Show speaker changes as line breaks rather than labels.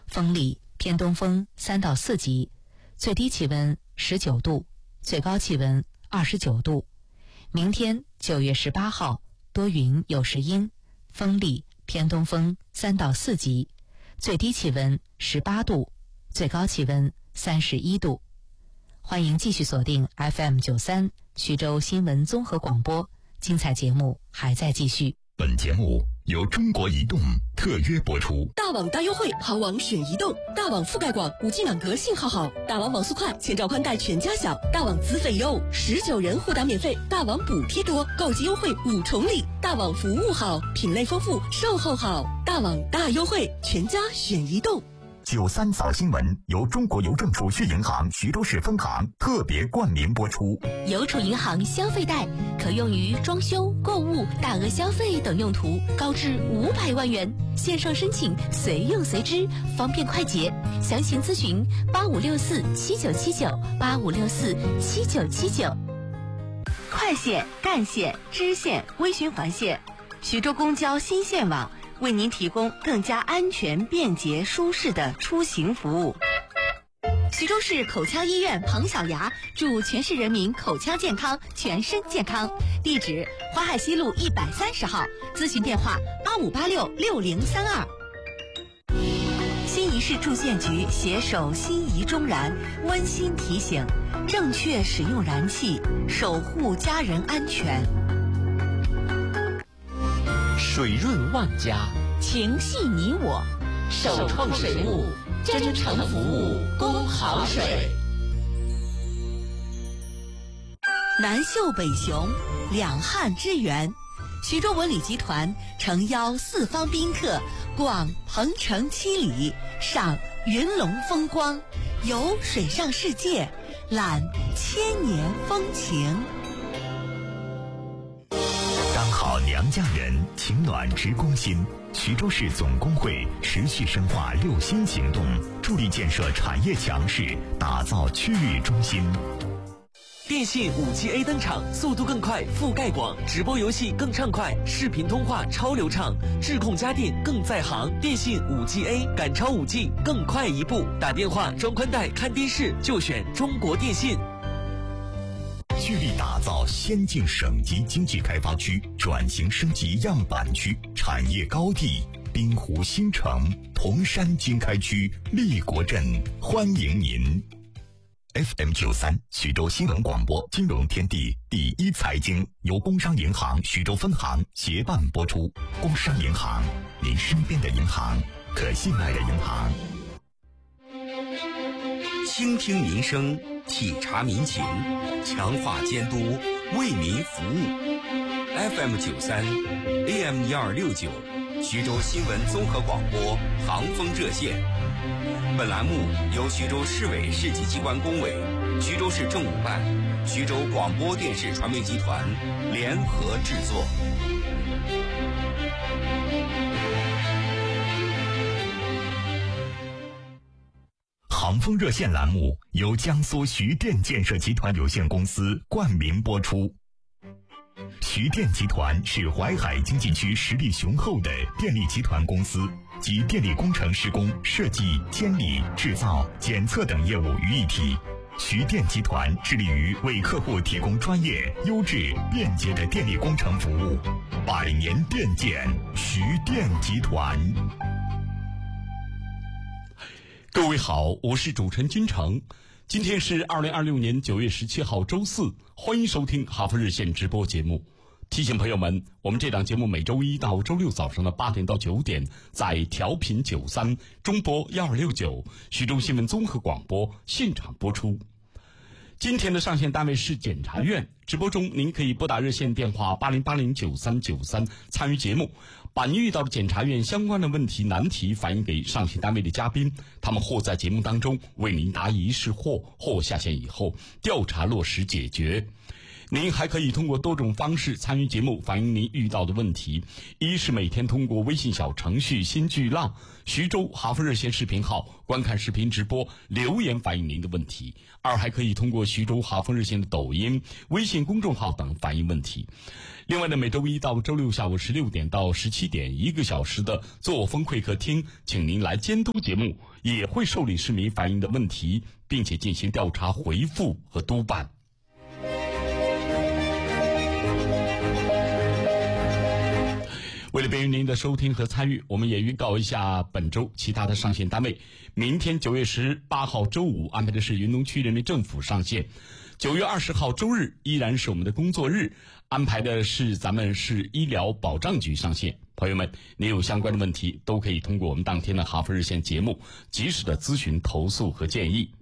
风力偏东风3到4级，最低气温19度，最高气温29度。明天9月18号多云有时阴，风力偏东风3到4级，最低气温18度，最高气温31度。欢迎继续锁定 FM93 徐州新闻综合广播，精彩节目还在继续。
本节目由中国移动特约播出。
大网大优惠，好网选移动。大网覆盖广，5G 满格，信号好。大网网速快，千兆宽带全家享。大网资费优，19人互打免费。大网补贴多，购机优惠5重礼。大网服务好，品类丰富，售后好。大网大优惠，全家选移动。
93早新闻由中国邮政储蓄银行徐州市分行特别冠名播出。
邮储银行消费贷可用于装修、购物、大额消费等用途，高至500万元，线上申请，随用随支，方便快捷。详情咨询8564797985647979。快线、干线、支线、微循环线，徐州公交新线网为您提供更加安全、便捷、舒适的出行服务。徐州市口腔医院彭小牙祝全市人民口腔健康，全身健康。地址：淮海西路130号，咨询电话85866032。新仪市住建局携手心仪中燃，温馨提醒：正确使用燃气，守护家人安全。
水润万家，
情系你我，
首创水务，真诚服务，供好水。
南秀北雄，两汉之源。徐州文旅集团诚邀四方宾客逛鹏城七里，赏云龙风光，游水上世界，览千年风情。
刚好娘家人，情暖直攻心。徐州市总工会持续深化6新行动，助力建设产业强势，打造区域中心。
电信5G A 登场，速度更快，覆盖广，直播游戏更畅快，视频通话超流畅，智控家电更在行。电信5G A 赶超5G，更快一步。打电话、装宽带、看电视就选中国电信。
聚力打造先进省级经济开发区，转型升级样板区，产业高地滨湖新城、铜山经开区、立国镇，欢迎您。FM93 徐州新闻广播金融天地第一财经由工商银行徐州分行协办播出。工商银行，您身边的银行，可信赖的银行。
倾听民生，体察民情，强化监督，为民服务。FM93 AM1269 徐州新闻综合广播航风热线。本栏目由徐州市委市级机关工委、徐州市政务办、徐州广播电视传媒集团联合制作。
航风热线栏目由江苏徐电建设集团有限公司冠名播出。徐电集团是淮海经济区实力雄厚的电力集团公司，集电力工程施工、设计、监理、制造、检测等业务于一体。徐电集团致力于为客户提供专业、优质、便捷的电力工程服务。100年电建，徐电集团。
各位好，我是主持人金城。今天是2026年9月17号周四，欢迎收听哈佛热线直播节目。提醒朋友们，我们这档节目每周一到周六早上的8点到9点，在调频93中波1269徐州新闻综合广播现场播出。今天的上线单位是检察院，直播中您可以拨打热线电话80809393参与节目，把您遇到的检察院相关的问题难题反映给上线单位的嘉宾，他们或在节目当中为您答疑释惑，或下线以后调查落实解决。 您还可以通过多种方式参与节目，反映您遇到的问题。一是每天通过微信小程序新巨浪、徐州哈佛热线视频号观看视频直播，留言反映您的问题。二还可以通过徐州哈佛热线的抖音、微信公众号等反映问题。另外呢，每周一到周六下午16点到17点，1个小时的作风会客厅，请您来监督节目，也会受理市民反映的问题，并且进行调查回复和督办。为了便于您的收听和参与，我们也预告一下本周其他的上线单位。明天9月18号周五安排的是云东区人民政府上线，9月20号周日依然是我们的工作日，安排的是咱们市医疗保障局上线。朋友们，您有相关的问题都可以通过我们当天的哈佛热线节目及时的咨询、投诉和建议。